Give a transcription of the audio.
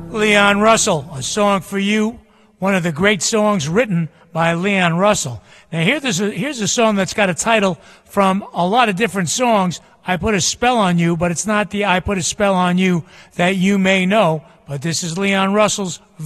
Leon Russell, a song for you, one of the great songs written by Leon Russell. Now here's a song that's got a title from a lot of different songs. I Put a Spell on You, but it's not the I Put a Spell on You that you may know, but this is Leon Russell's